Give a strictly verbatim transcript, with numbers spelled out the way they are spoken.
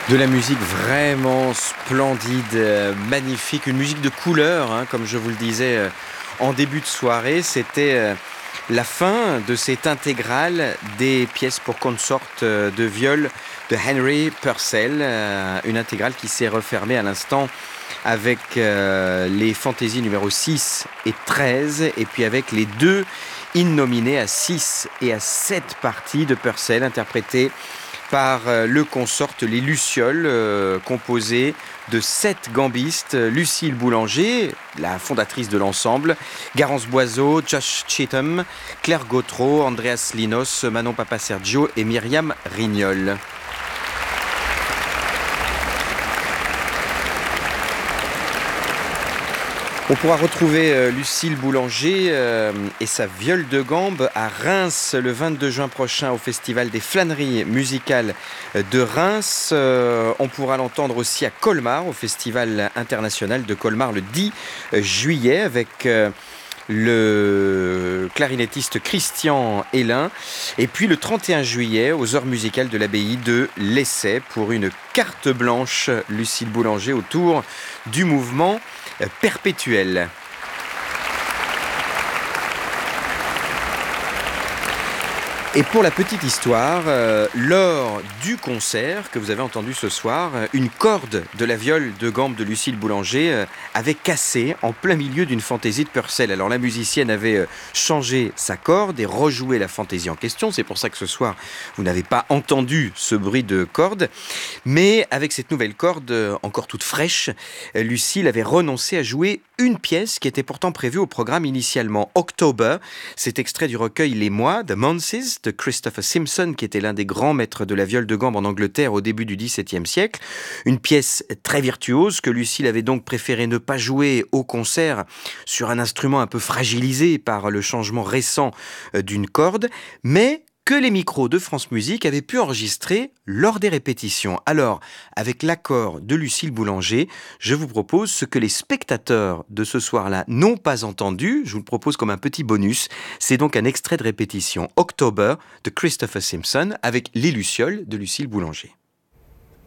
De la musique vraiment splendide, euh, magnifique, une musique de couleur, hein, comme je vous le disais euh, en début de soirée. C'était euh, la fin de cette intégrale des pièces pour consorte euh, de viol de Henry Purcell, euh, une intégrale qui s'est refermée à l'instant avec euh, les fantaisies numéro six et treize, et puis avec les deux innominés à six et à sept parties de Purcell, interprétées par euh, le consort Les Lucioles, euh, composé de sept gambistes: Lucille Boulanger, la fondatrice de l'ensemble, Garance Boiseau, Josh Cheatham, Claire Gautreau, Andreas Linos, Manon Papasergio et Myriam Rignol. On pourra retrouver euh, Lucille Boulanger euh, et sa viole de gambe à Reims le vingt-deux juin prochain au Festival des Flâneries musicales de Reims. Euh, on pourra l'entendre aussi à Colmar, au Festival international de Colmar le dix juillet avec euh, le clarinettiste Christian Hélin. Et puis le trente et un juillet aux Heures musicales de l'abbaye de l'Essai pour une carte blanche, Lucille Boulanger, autour du mouvement perpétuel. Et pour la petite histoire, euh, lors du concert que vous avez entendu ce soir, une corde de la viole de gambe de Lucille Boulanger euh, avait cassé en plein milieu d'une fantaisie de Purcell. Alors la musicienne avait euh, changé sa corde et rejoué la fantaisie en question. C'est pour ça que ce soir, vous n'avez pas entendu ce bruit de corde. Mais avec cette nouvelle corde, euh, encore toute fraîche, euh, Lucille avait renoncé à jouer une pièce qui était pourtant prévue au programme initialement, October. C'est extrait du recueil Les Mois, The Months, de Christopher Simpson, qui était l'un des grands maîtres de la viole de gambe en Angleterre au début du dix-septième siècle. Une pièce très virtuose que Lucille avait donc préféré ne pas jouer au concert sur un instrument un peu fragilisé par le changement récent d'une corde, mais que les micros de France Musique avaient pu enregistrer lors des répétitions. Alors, avec l'accord de Lucille Boulanger, je vous propose ce que les spectateurs de ce soir-là n'ont pas entendu. Je vous le propose comme un petit bonus. C'est donc un extrait de répétition, October, de Christopher Simpson, avec Les Lucioles de Lucille Boulanger.